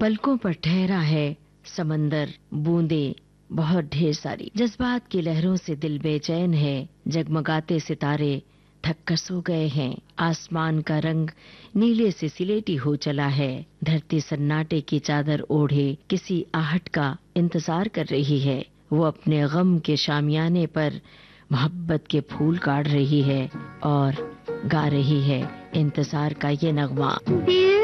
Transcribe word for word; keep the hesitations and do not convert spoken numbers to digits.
पलकों पर ठहरा है समंदर, बूंदे बहुत ढेर सारी। जज्बात की लहरों से दिल बेचैन है, जगमगाते सितारे थक कर सो गए हैं। आसमान का रंग नीले से सिलेटी हो चला है। धरती सन्नाटे की चादर ओढ़े किसी आहट का इंतजार कर रही है। वो अपने गम के शामियाने पर मोहब्बत के फूल काढ़ रही है और गा रही है इंतजार का ये नगमा।